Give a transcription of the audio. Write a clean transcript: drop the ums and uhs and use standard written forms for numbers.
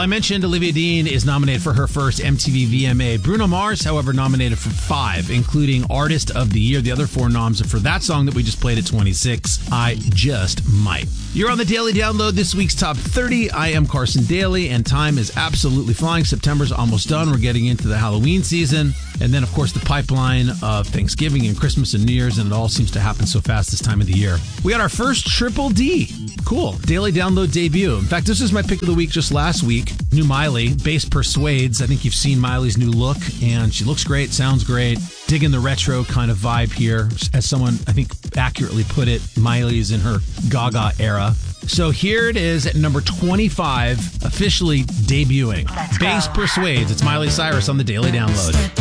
I mentioned Olivia Dean is nominated for her first MTV VMA. Bruno Mars, however, nominated for 5, including Artist of the Year. The other 4 noms are for that song that we just played at 26, I Just Might. You're on the Daily Download, this week's Top 30. I am Carson Daly, and time is absolutely flying. September's almost done. We're getting into the Halloween season. And then, of course, the pipeline of Thanksgiving and Christmas and New Year's, and it all seems to happen so fast this time of the year. We got our first Triple D. Cool. Daily Download debut. In fact, this is my pick of the week just last week. New Miley, Bass Persuades. I think you've seen Miley's new look, and she looks great, sounds great. Digging the retro kind of vibe here. As someone, I think, accurately put it, Miley's in her Gaga era. So here it is at number 25, officially debuting. Bass Persuades. It's Miley Cyrus on the Daily Download.